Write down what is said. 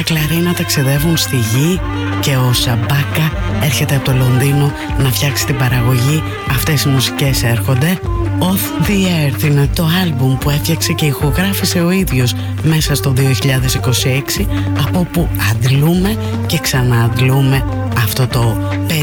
Μακλαρίνα ταξιδεύουν στη γη και ο Σαμπάκα έρχεται από το Λονδίνο να φτιάξει την παραγωγή. Αυτές οι μουσικές έρχονται. Off the Earth είναι το άλμπουμ που έφτιαξε και ηχογράφησε ο ίδιος μέσα στο 2026, από όπου αντλούμε και ξανααντλούμε αυτό το